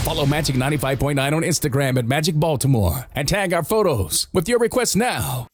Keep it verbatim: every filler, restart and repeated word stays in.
Follow Magic ninety-five point nine on Instagram at Magic Baltimore and tag our photos with your requests now.